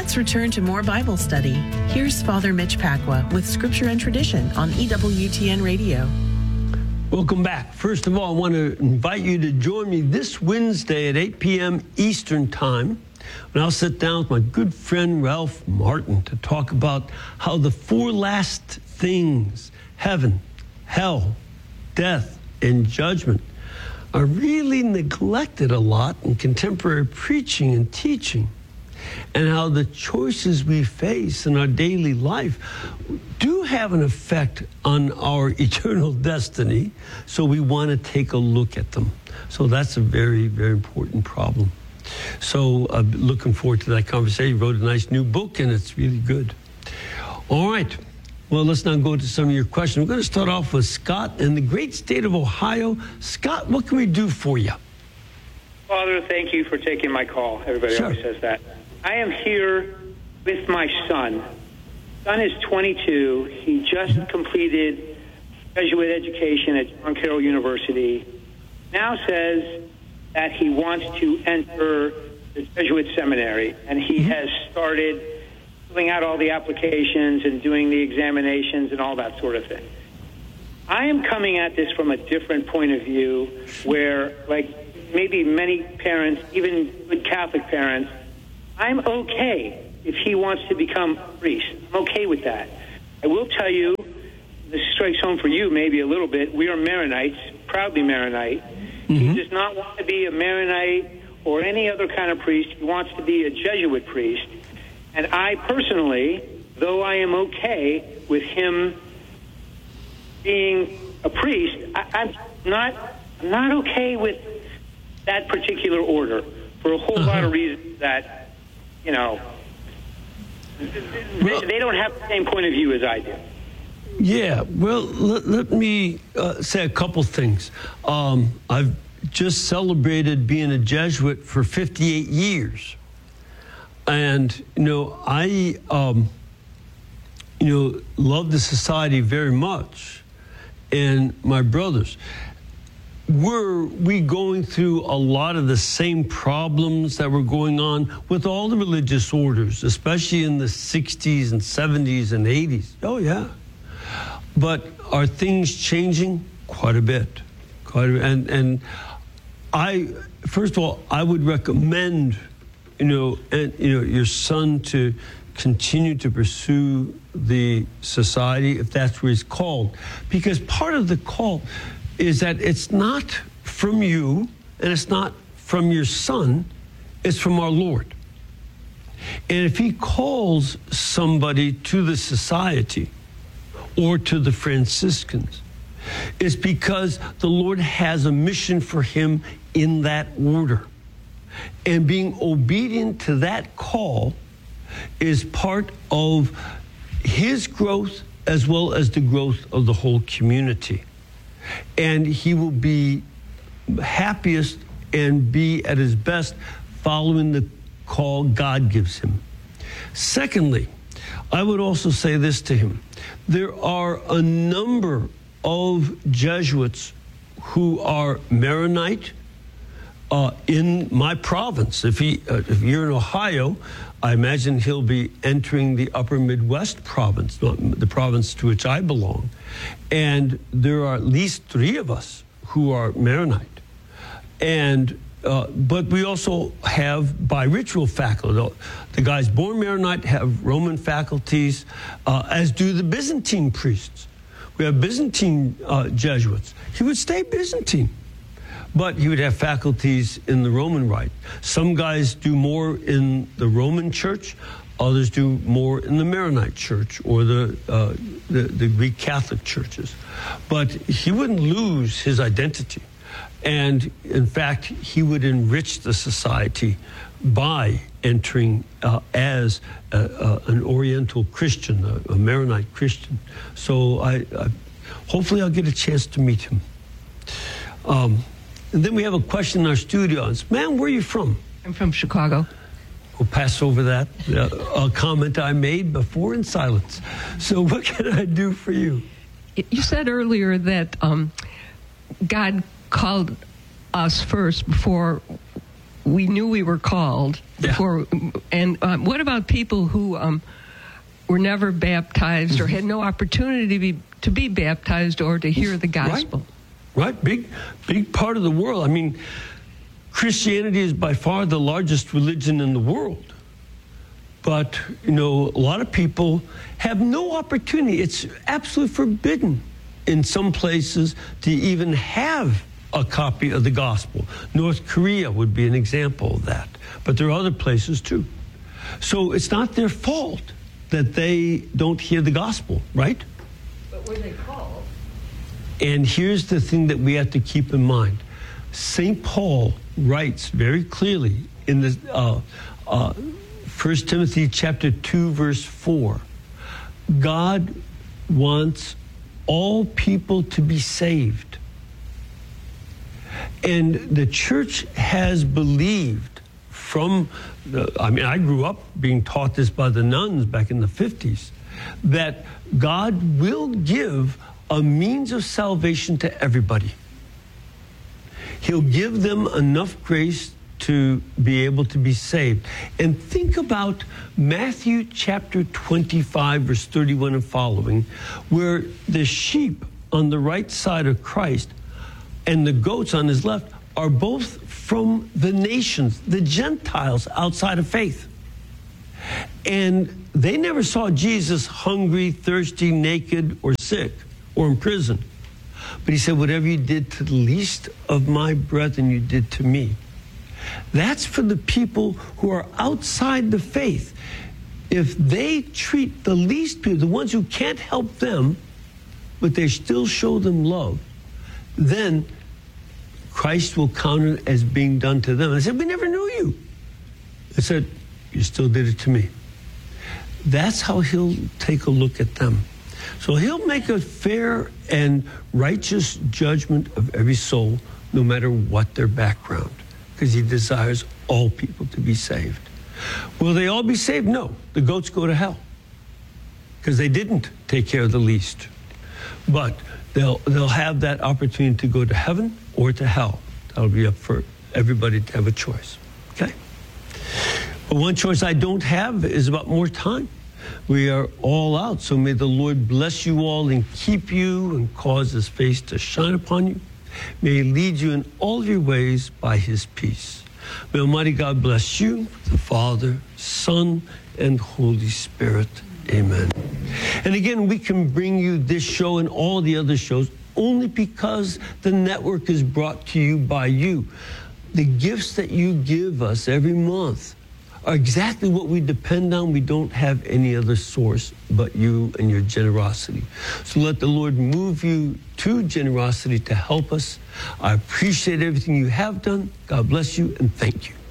Let's return to more Bible study. Here's Father Mitch Pacwa with Scripture and Tradition on EWTN Radio. Welcome back. First of all, I want to invite you to join me this Wednesday at 8 p.m. Eastern Time, when I'll sit down with my good friend Ralph Martin to talk about how the four last things, heaven, hell, death, and judgment, are really neglected a lot in contemporary preaching and teaching, and how the choices we face in our daily life do have an effect on our eternal destiny, so we want to take a look at them. So that's a very, very important problem. So looking forward to that conversation. He wrote a nice new book, and it's really good. All right. Well, let's now go to some of your questions. We're going to start off with Scott in the great state of Ohio. Scott, what can we do for you? Father, thank you for taking my call. Everybody always says that. I am here with my son. Son is 22. He just completed Jesuit education at John Carroll University. Now says that he wants to enter the Jesuit seminary, and he has started filling out all the applications and doing the examinations and all that sort of thing. I am coming at this from a different point of view where, like maybe many parents, even good Catholic parents, I'm okay if he wants to become a priest. I'm okay with that. I will tell you, this strikes home for you maybe a little bit, we are Maronites, proudly Maronite. He does not want to be a Maronite or any other kind of priest. He wants to be a Jesuit priest. And I personally, though I am okay with him being a priest, I'm not okay with that particular order for a whole lot of reasons that, you know, they don't have the same point of view as I do. Yeah, well, let me say a couple things. I've just celebrated being a Jesuit for 58 years. And, I, love the society very much. And my brothers, were we going through a lot of the same problems that were going on with all the religious orders, especially in the 60s and 70s and 80s? Oh, yeah. But are things changing? Quite a bit. And first of all, I would recommend your son to continue to pursue the society if that's where he's called. Because part of the call is that it's not from you and it's not from your son, it's from our Lord. And if he calls somebody to the society or to the Franciscans, it's because the Lord has a mission for him in that order. And being obedient to that call is part of his growth as well as the growth of the whole community. And he will be happiest and be at his best following the call God gives him. Secondly, I would also say this to him. There are a number of Jesuits who are Maronite in my province. If you're in Ohio, I imagine he'll be entering the upper Midwest province, the province to which I belong. And there are at least 3 of us who are Maronite. And but we also have biritual faculty. The guys born Maronite have Roman faculties, as do the Byzantine priests. We have Byzantine Jesuits. He would stay Byzantine, but he would have faculties in the Roman Rite. Some guys do more in the Roman Church, others do more in the Maronite Church or the Greek Catholic churches. But he wouldn't lose his identity. And in fact, he would enrich the society by entering as an Oriental Christian, a Maronite Christian. So hopefully I'll get a chance to meet him. And then we have a question in our studio. Man, where are you from? I'm from Chicago. We'll pass over that a comment I made before in silence. So what can I do for you? You said earlier that God called us first before we knew we were called before. And what about people who were never baptized or had no opportunity to be baptized or to hear the gospel? Right. Big part of the world. I mean, Christianity is by far the largest religion in the world. But, a lot of people have no opportunity. It's absolutely forbidden in some places to even have a copy of the gospel. North Korea would be an example of that. But there are other places too. So it's not their fault that they don't hear the gospel, right? But were they called? And here's the thing that we have to keep in mind. St. Paul writes very clearly in the 1 Timothy chapter 2, verse 4, God wants all people to be saved. And the church has believed I grew up being taught this by the nuns back in the 50s, that God will give a means of salvation to everybody. He'll give them enough grace to be able to be saved. And think about Matthew chapter 25, verse 31 and following, where the sheep on the right side of Christ and the goats on his left are both from the nations, the Gentiles outside of faith. And they never saw Jesus hungry, thirsty, naked, or sick, or in prison. But he said, whatever you did to the least of my brethren, you did to me. That's for the people who are outside the faith. If they treat the least people, the ones who can't help them, but they still show them love, then Christ will count it as being done to them. I said, we never knew you. I said, you still did it to me. That's how he'll take a look at them. So he'll make a fair and righteous judgment of every soul, no matter what their background, because he desires all people to be saved. Will they all be saved? No. The goats go to hell because they didn't take care of the least. But they'll have that opportunity to go to heaven or to hell. That'll be up for everybody to have a choice. Okay? But one choice I don't have is about more time. We are all out, so may the Lord bless you all and keep you and cause his face to shine upon you. May he lead you in all of your ways by his peace. May Almighty God bless you, the Father, Son, and Holy Spirit. Amen. And again, we can bring you this show and all the other shows only because the network is brought to you by you. The gifts that you give us every month are exactly what we depend on. We don't have any other source but you and your generosity. So let the Lord move you to generosity to help us. I appreciate everything you have done. God bless you and thank you.